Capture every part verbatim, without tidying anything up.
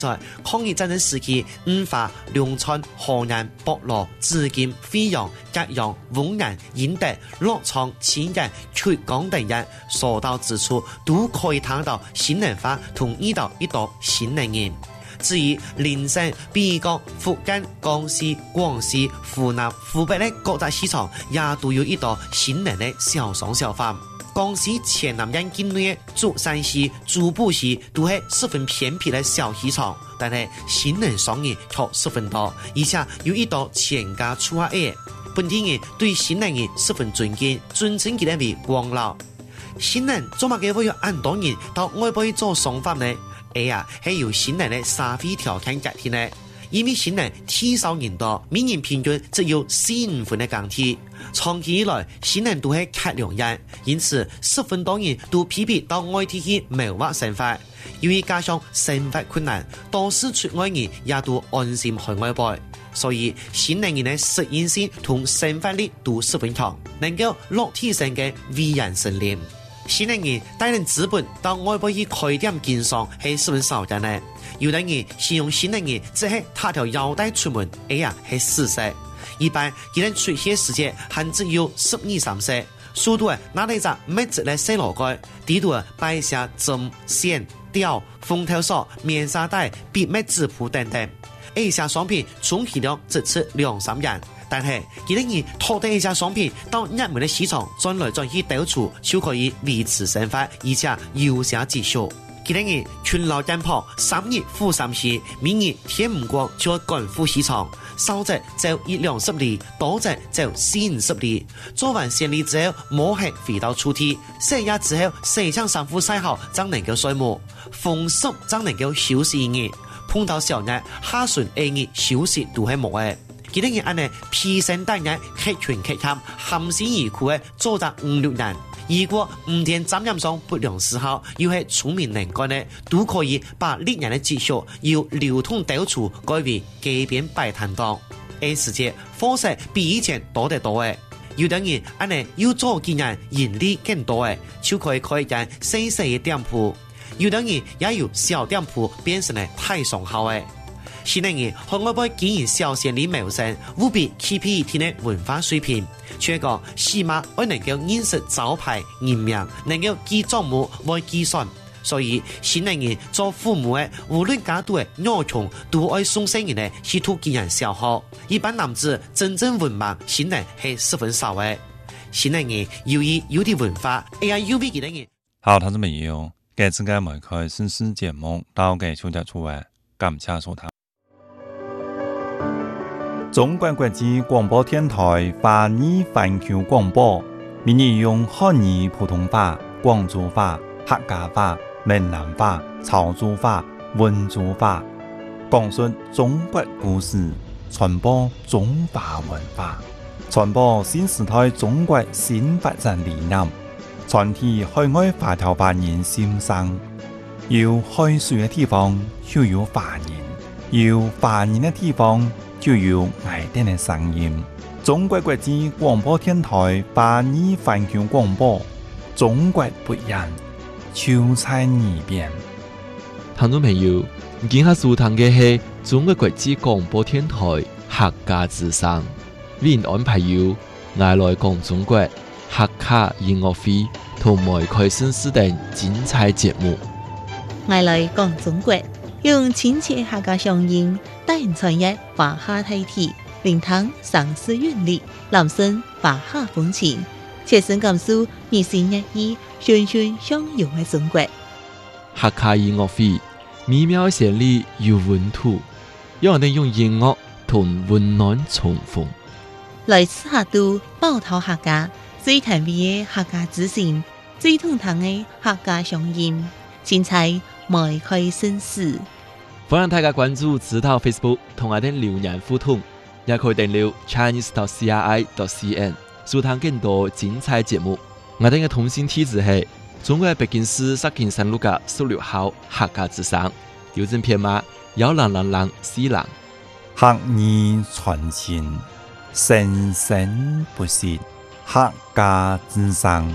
在抗日战争时期，五华、龙川、河南、博罗、紫金、惠阳、吉阳、武安、英德、乐昌、清远、曲江等人所到之处，都可以看到新能花同呢度一道新能源。至于邻省比如講福建、江西、廣西、湖南、湖北的各大市場，也都有一道新能的小商小販。江西黔南人境內的竹山市、竹埔市都係十分偏僻的小市場，但係新能商業卻十分多，而且有一道全家出下嘅。本地人對新能源十分尊敬，尊稱佢哋為光老。新能做乜嘅會有咁多人到外邊做商販呢？哎呀，係由新能的社會條件決定呢。因為新能體少人多，每年平均只有四五份的工資。長期以來，新能都係缺糧人，因此十分多人都偏偏到外地去謀劃生活。由於加上生活困難，多數出外人也都安心去外邊，所以新能源的適應性同生活力都十分強，能夠落地生嘅威人森林。新能源帶人資本到外邊去開店經商係十分少見的。有的人使用新能源只係踏條腰帶出門，哎呀係事實。一般佢哋出現時間還只有十二三歲，速度拿嚟隻咩質嘅細路蓋，地圖擺下針、線、吊、封頭鎖、面紗帶、筆墨紙鋪等等。一些商品充其量只值兩三元，但係佢哋人拖低一些商品到熱門嘅市場轉來轉去兜處，就可以維持生活，而且有些積蓄。佢哋人勤勞奔跑，三日負三時，每日天唔光就要趕赴市場，少則走一兩十里，多則走四五十里。做完先例之後，摸黑回到處地，洗牙之後，洗將衫褲洗好，才能夠睡覺，風濕才能夠休息一日。碰到小日下旬二日休息都係冇嘅。佢哋人安尼披身戴眼，吃全吃堪，含辛茹苦嘅做咗五六年。如果唔掂責任上不良嗜好，又係聰明能幹呢，都可以把歷年嘅積蓄由流通兜處改為街邊擺攤檔。呢時節貨色比以前多得多嘅。有啲人安尼要做幾年盈利更多嘅，就可以開間細細嘅店鋪。有啲人也由小店鋪變成了大商號嘅。新能源向外邊經營小鮮里謀生，務必 keep 一定的文化水平。全個起碼要能夠認識招牌人名，能夠記賬目來計算。所以新能源做父母的，無論家度的幼童，都愛送生人的去圖經驗小學。一般男子真正文盲新能係十分少的。新能源由於有啲文化 ，A I U V 嘅人。 好，聽眾朋友，這次嘅每開新詩節目到嘅小姐出來，感謝收聽。中國國際廣播電台華語環球廣播，每日用漢語普通話、廣州話、客家話、閩南話、潮州話、溫州話，講述中國故事，傳播中華文化，傳播新時代中國新發展理念，傳遞海外華僑華人心聲。有海水嘅地方就有華人，有華人嘅地方就有愛聽的聲音。中國國際廣播電台華語環球廣播，中國不一樣，就在耳邊。 聽眾朋友，今下收聽嘅係中國國際廣播電台客家之聲，為您安排有愛來講中國客家音樂會同埋開新詩等精彩節目。 愛來講中國，用親切客家聲音帶人傳譯華夏大體，聆聽上詩韻律，朗聲華夏風情，切身感受二十一億循循相融嘅中國。 客家音樂會美妙旋律有溫度，讓人用音樂同溫暖重逢。 來自客都寶島客家最甜美嘅客家之聲，最通透嘅客家聲音，精彩邁開新詩。 歡迎大家關注指導 Facebook 同我哋留言互動，也可以訂閱 Chinese dot C R I dot C N 收聽更多精彩節目。我哋嘅通信地址係中國北京市石景山路嘅十六號客家之聲，郵政編碼幺零零零四零。 客語傳情，生生不息，客家之聲。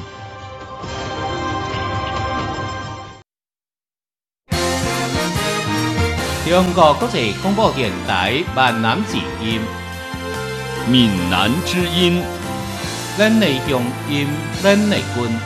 中国国际广播电台闽南之音， 闽南之音， 咱的乡音，咱的根。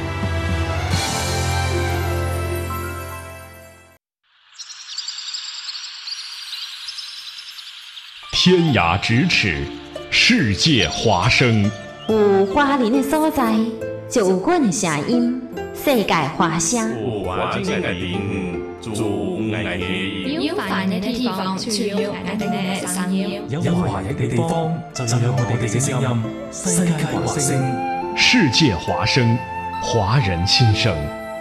天涯咫尺，世界华声。 有华人的所在，就有阮的声音。世界华声。 有环境的地方，就有爱的音。 有烦人的地方，就有爱的声音。 有華人嘅地方，就有我哋嘅聲音。世界華聲， 世界華聲，華人心聲。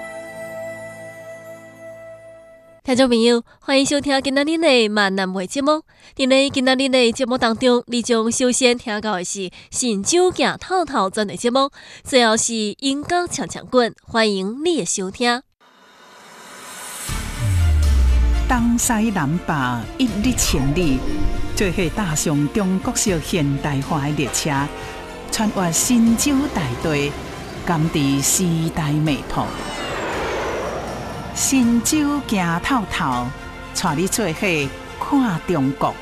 聽眾朋友，歡迎收聽今仔日的閩南話節目。在今仔日的節目當中，你將首先聽到的是神州行透透專題節目，最後是音樂唱唱館，歡迎你的收聽。 東西南北一日千里，做伙踏上中國式現代化的列車，穿越神州大地，感知時代美圖。神州行透透，帶你做伙看中國。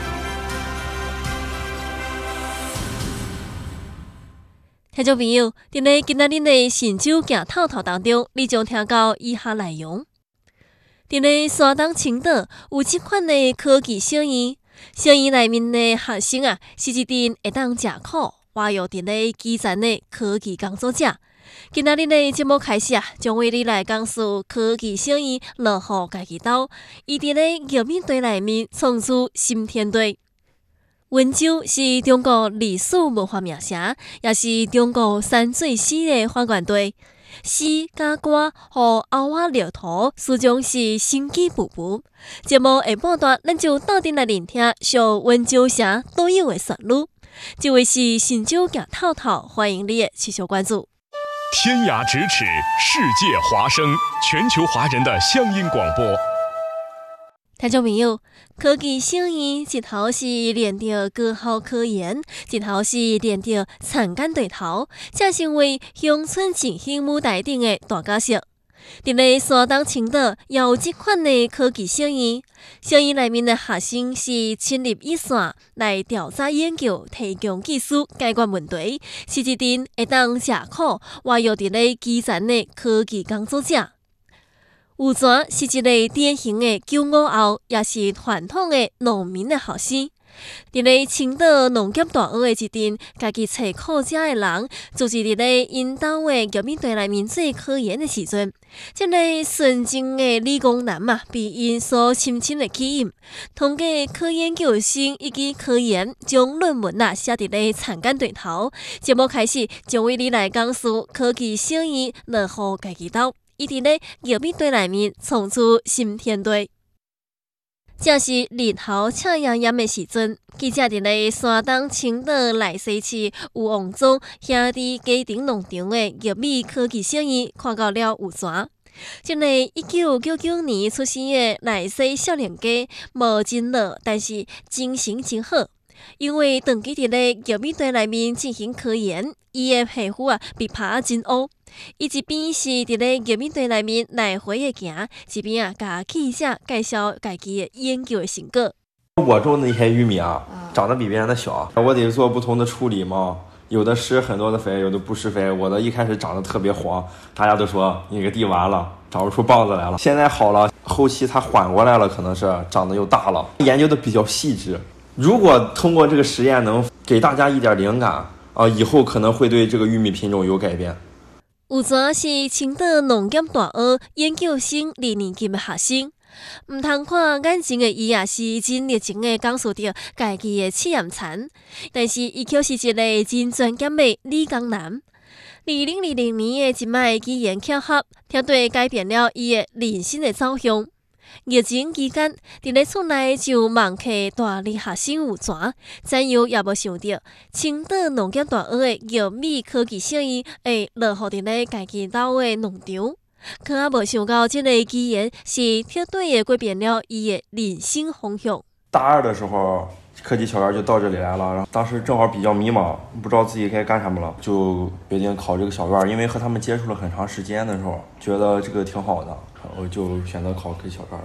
聽眾朋友，在今仔日的神州行透透當中，你將聽到以下內容。在山東青島有這款的科技小園，小園內面的學生啊，是一陣會當食苦、活躍在基層的科技工作者。今仔日的節目開始啊，將為你來講述科技小園如何家己鬥，伊佇咧玉米地內面創出新天地。溫州是中國歷史文化名城，也是中國山水史的發源地。詩、甲歌和歐亞樂圖始終是生機勃勃。節目下半段，咱就到底來聆聽上溫州城獨有的旋律。這位是神州行透透，歡迎你的持續關注。 天涯咫尺，世界華聲，全球華人的鄉音廣播。 聽眾朋友，科技小園一頭是連着高校科研，一頭是連着產間對頭，才成為鄉村振興舞台頂的大角色。在咧山東青島也有這款的科技小園，小園內面的學生是親歷一線來調查研究，提供技術解決問題，是一陣會當吃苦、活躍在咧基層的科技工作者。有泉是一個典型的九五後，也是傳統的農民的後生。在咧青島農業大學的一陣，家己找苦食的人，就是在咧因兜的玉米地內面做科研的時陣，這個純正的理工男啊，被因所深深的吸引。通過科研究生以及科研，將論文啊寫在咧產間對頭。節目開始，將為你來講述科技小園如何家己鬥，伊佇咧玉米地內面創出新天地。這是日頭赤炎炎的時陣，記者佇咧山東青島內西區有王莊兄弟家庭農場的玉米科技小園，看到了有泉。這個一九九九年出生的內西少年家，無真老，但是精神真好。因為長期佇咧玉米地內面進行科研，伊的皮膚啊被拍真烏。伊一邊是佇咧玉米地內面來回的行，一邊啊甲記者介紹家己的研究的成果。 我種的那些玉米啊，長得比別人的小，我得做不同的處理嘛。有的施很多的肥，有的不施肥。我的一開始長得特別黃，大家都說你個地完了，長不出棒子來了。現在好了，後期它緩過來了，可能是長得又大了。研究的比較細緻。如果通過這個實驗能給大家一點靈感啊，以後可能會對這個玉米品種有改變。 有泉是青島農業大學研究生二年級的學生，唔通看眼前的伊也是真熱情的講述着家己的試驗田，但是伊卻是一個真專業的理工男。二零二零年的一擺機緣巧合，絕對改變了伊的人生的走向。疫情期間，佇咧厝內就網課大二學生有泉，怎樣也無想到，青島農業大學的玉米科技小園會落戶佇咧家己兜的農場，可也無想到，這個機緣是絕對的改變了伊的人生方向。 大二的時候，科技小園就到這裡來了，然後當時正好比較迷茫，不知道自己該幹什麼了，就決定考這個小園，因為和他們接觸了很長時間的時候，覺得這個挺好的。我就選擇考科技小院了，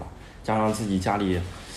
加上自己家里